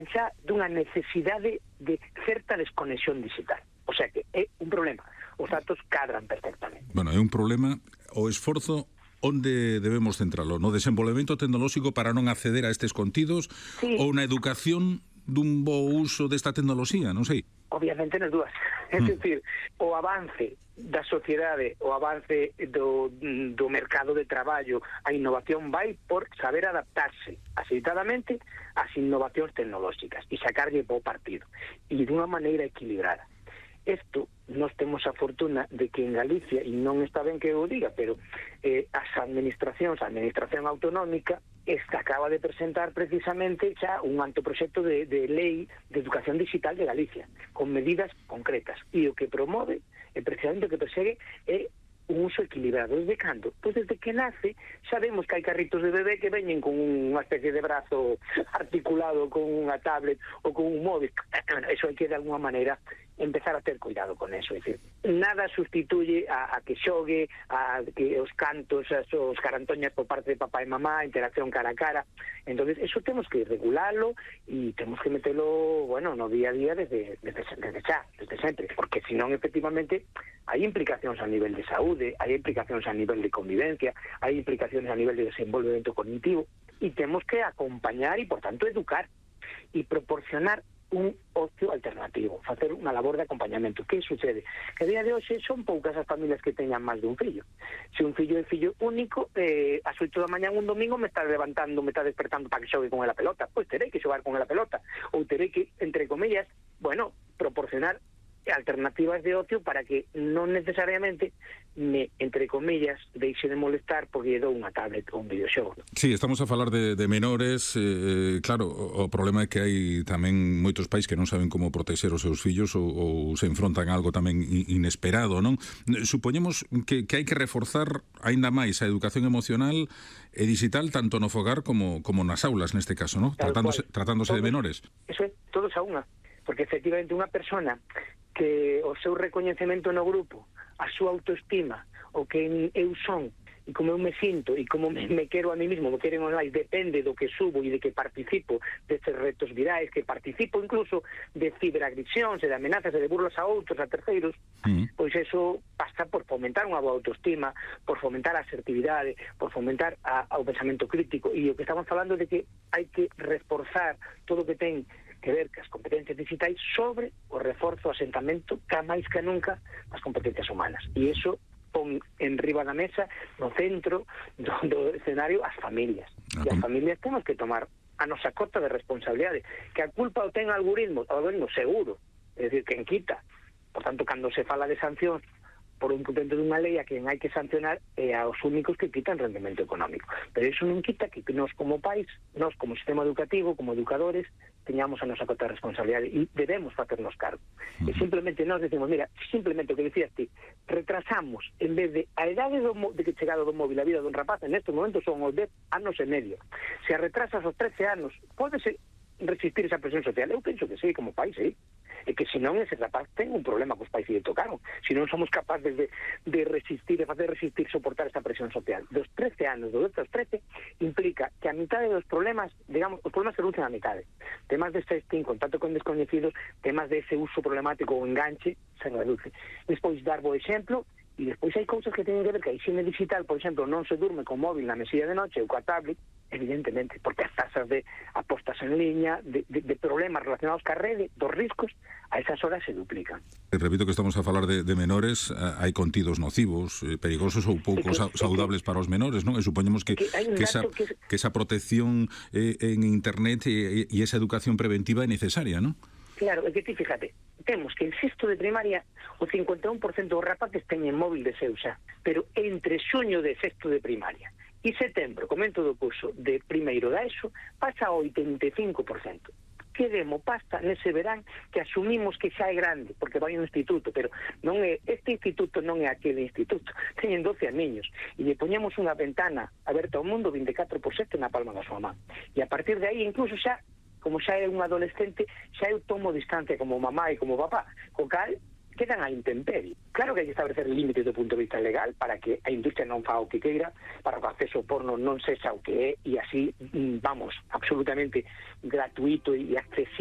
xa dunha necesidade de certa desconexión digital. O sea que é un problema. Os datos cadran perfectamente. Bueno, é un problema o esforzo onde debemos centralo, no desenvolvemento tecnolóxico para non acceder a estes contidos, sí, ou na educación dun bo uso desta tecnoloxía, non sei. Obviamente nas dúas. É dicir, o avance da sociedade, o avance do mercado de traballo, a innovación vai por saber adaptarse axeitadamente ás innovacións tecnolóxicas e sacarlle bo partido e dunha maneira equilibrada. Isto, nós temos a fortuna de que en Galicia, e non está ben que eu diga, pero as administracións, a administración autonómica, acaba de presentar precisamente xa un anteproxecto de lei de educación digital de Galicia, con medidas concretas. E o que promove, e precisamente o que persegue, é un uso equilibrado. Desde cando? Pois desde que nace, sabemos que hai carritos de bebé que veñen con unha especie de brazo articulado con unha tablet ou con un móvil. Eso hai que, de alguma maneira, empezar a ter cuidado con eso. É dicir, nada sustituye a que xogue, a que os cantos, os carantoñas por parte de papá e mamá, interacción cara a cara. Entonces, eso temos que regularlo e temos que metelo, bueno, no día a día desde sempre, porque senón, efectivamente, hai implicacións a nivel de saúde, hai implicacións a nivel de convivencia, hai implicacións a nivel de desenvolvemento cognitivo, e temos que acompañar e, por tanto, educar e proporcionar un ocio alternativo, facer unha labor de acompañamento. Que sucede? Que a día de hoxe son poucas as familias que teñan máis dun fillo. Se un fillo é fillo único, ás 8 da mañá un domingo me está despertando para que xogue con a pelota. Pois terei que xogar con a pelota, ou terei que, entre comillas, bueno, proporcionar alternativas de ocio para que non necesariamente me, entre comillas, deixe de molestar porque lle dou unha tablet ou un videoxogo. Sí, estamos a falar de menores, claro, o problema é que hai tamén moitos pais que non saben como protexer os seus fillos ou se enfrontan a algo tamén inesperado, non? Supoñemos que hai que reforzar aínda máis a educación emocional e digital tanto no fogar como nas aulas neste caso, non? Tratándose de menores. Eso é, todos a unha, porque efectivamente unha persona que o seu recoñecemento no grupo, a súa autoestima, o que eu son, e como eu me sinto, e como me quero a mí mismo, me queren online, depende do que subo e de que participo destes retos virais, que participo incluso de ciberagresións e de amenazas e de burlas a outros, a terceiros, pois eso pasa por fomentar unha boa autoestima, por fomentar a asertividade, por fomentar o pensamento crítico, e o que estamos falando de que hai que reforzar todo o que ten que ver que as competencias digitais sobre o reforzo, o asentamento, que máis que nunca, as competencias humanas. E iso pon en riba da mesa, no centro do escenario, as familias. E as familias temos que tomar a nosa cota de responsabilidade. Que a culpa o ten o algoritmo seguro. É dicir, quen quita. Por tanto, cando se fala de sancións por un cumprimento dunha lei a quen hai que sancionar é aos únicos que quitan rendemento económico. Pero iso non quita que nós como país, nós como sistema educativo, como educadores, teñamos a nosa cota de responsabilidade e debemos facernos cargo. E simplemente nós decimos, mira, simplemente o que dicías ti, retrasamos, en vez de a edade de que chegado do móvil a vida dun rapaz, en estes momentos son os 10 anos e medio. Se a retrasas os 13 anos, pódese resistir esa presión social? Eu penso que sí, como país, sí. E que senón ese rapaz ten un problema cos pais que lle tocaron. Se non somos capaces de resistir, de facer resistir, soportar esta presión social. Dos 13 anos, dos 13, implica que a mitade dos problemas, digamos, os problemas se reducen a mitade. Temas de sexting, contacto con descoñecidos, temas de ese uso problemático ou enganche, se reduce. Despois, dar bo exemplo, e despois hai cousas que teñen que ver que a higiene digital, por exemplo, non se durme con móvil na mesilla de noche ou coa tablet, evidentemente, porque as tasas de apostas en liña, de problemas relacionados ca rede, dos riscos, a esas horas se duplican. Repito que estamos a falar de menores, hai contidos nocivos, perigosos ou pouco saudables para os menores, non? E supoñemos que esa protección en internet e esa educación preventiva é necesaria, non? Claro, é que ti, fíjate, temos que en sexto de primaria o 51% dos rapaces teñen móvil de seu xa, pero entre xuño de sexto de primaria e setembro, comento do curso de primeiro da ESO, pasa ao 85%. Que demo pasta nese verán que asumimos que xa é grande, porque vai a un instituto, pero non é este instituto, non é aquele instituto, teñen 12 aniños, e lle poñemos unha ventana aberta ao mundo 24% na palma da súa man. E a partir de aí, incluso xa, como xa é un adolescente, xa eu tomo distancia como mamá e como papá, co cal quedan a intemperie. Claro que hai que establecer límites do punto de vista legal para que a industria non fa o que queira, para que o acceso ao porno non sexa o que é, e así, vamos, absolutamente gratuito e accesible